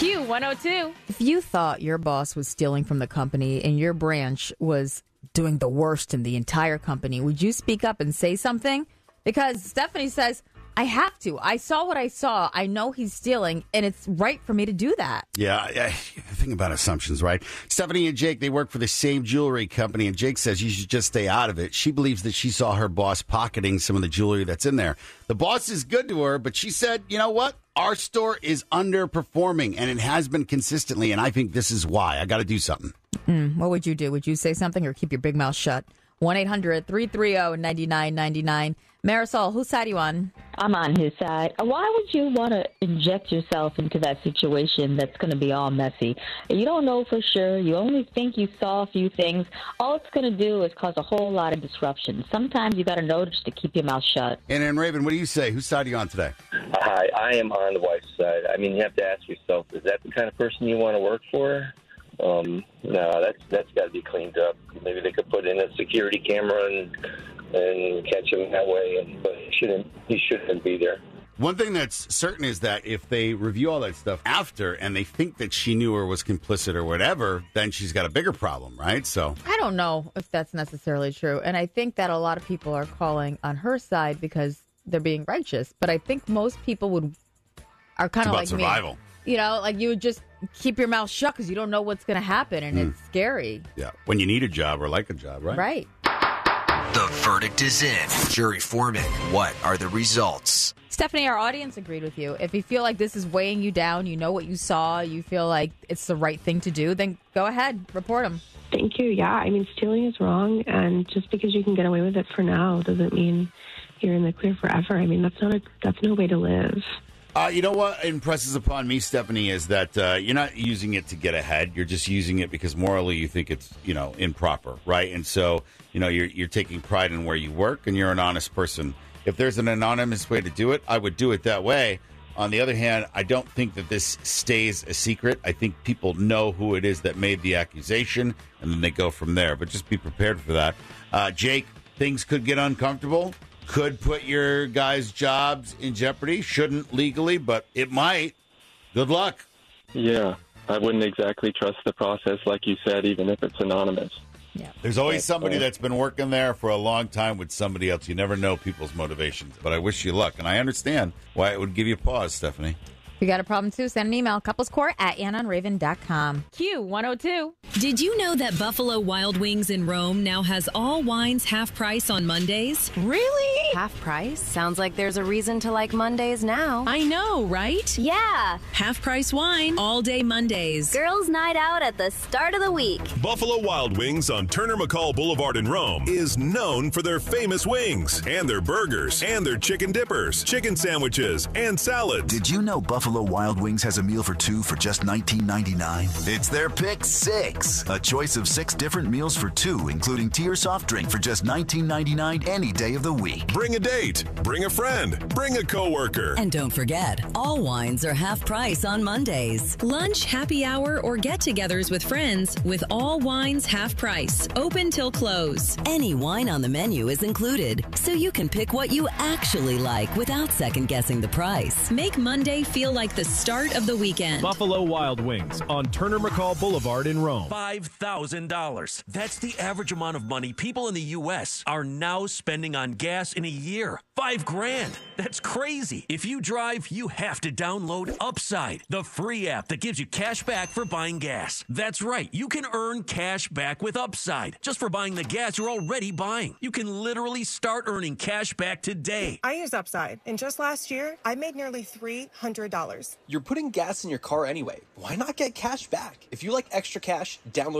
Q102. If you thought your boss was stealing from the company and your branch was doing the worst in the entire company, would you speak up and say something? Because Stephanie says, I have to. I saw what I saw. I know he's stealing, and it's right for me to do that. Yeah, the thing about assumptions, right? Stephanie and Jake, they work for the same jewelry company, and Jake says you should just stay out of it. She believes that she saw her boss pocketing some of the jewelry that's in there. The boss is good to her, but she said, you know what? Our store is underperforming, and it has been consistently, and I think this is why. I got to do something. What would you do? Would you say something or keep your big mouth shut? 1-800-330-9999. Marisol, whose side are you on? I'm on his side. Why would you want to inject yourself into that situation that's going to be all messy? You don't know for sure. You only think you saw a few things. All it's going to do is cause a whole lot of disruption. Sometimes you got to know just to keep your mouth shut. And Raven, what do you say? Whose side are you on today? Hi, I am on the wife's side. I mean, you have to ask yourself, is that the kind of person you want to work for? No, that's got to be cleaned up. Maybe they could put in a security camera and catch him that way, but he shouldn't be there. One thing that's certain is that if they review all that stuff after and they think that she knew or was complicit or whatever, then she's got a bigger problem, right? So I don't know if that's necessarily true. And I think that a lot of people are calling on her side because they're being righteous. But I think most people are kind of like survival. Me. You know, like you would just keep your mouth shut because you don't know what's going to happen, and it's scary. Yeah, when you need a job or like a job, right? Right. The verdict is in. Jury foreman, what are the results? Stephanie, our audience agreed with you. If you feel like this is weighing you down, you know what you saw, you feel like it's the right thing to do, then go ahead, report them. Thank you. Yeah, I mean, stealing is wrong, and just because you can get away with it for now doesn't mean you're in the clear forever. I mean, that's no way to live. You know what impresses upon me, Stephanie, is that you're not using it to get ahead. You're just using it because morally you think it's, improper, right? And so, you're taking pride in where you work and you're an honest person. If there's an anonymous way to do it, I would do it that way. On the other hand, I don't think that this stays a secret. I think people know who it is that made the accusation, and then they go from there. But just be prepared for that. Jake, things could get uncomfortable. Could put your guys' jobs in jeopardy. Shouldn't legally, but it might. Good luck. Yeah, I wouldn't exactly trust the process, like you said, even if it's anonymous. Yeah. There's always somebody that's been working there for a long time with somebody else. You never know people's motivations, but I wish you luck. And I understand why it would give you pause, Stephanie. If you got a problem, too, send an email, couplescourt@AnnOnRaven.com. Q102. Did you know that Buffalo Wild Wings in Rome now has all wines half price on Mondays? Really? Half price? Sounds like there's a reason to like Mondays now. I know, right? Yeah. Half price wine all day Mondays. Girls' night out at the start of the week. Buffalo Wild Wings on Turner McCall Boulevard in Rome is known for their famous wings and their burgers and their chicken dippers, chicken sandwiches, and salads. Did you know Buffalo Wild Wings has a meal for two for just $19.99? It's their Pick 6, a choice of 6 different meals for two, including tea or soft drink for just $19.99 any day of the week. Bring a date, bring a friend, bring a coworker. And don't forget, all wines are half price on Mondays. Lunch, happy hour, or get-togethers with friends with all wines half price. Open till close. Any wine on the menu is included, so you can pick what you actually like without second-guessing the price. Make Monday feel like the start of the weekend. Buffalo Wild Wings on Turner McCall Boulevard in Rome. $5,000. That's the average amount of money people in the U.S. are now spending on gas in a year. $5,000. That's crazy. If you drive, you have to download Upside, the free app that gives you cash back for buying gas. That's right. You can earn cash back with Upside just for buying the gas you're already buying. You can literally start earning cash back today. I use Upside, and just last year, I made nearly $300. You're putting gas in your car anyway. Why not get cash back? If you like extra cash, download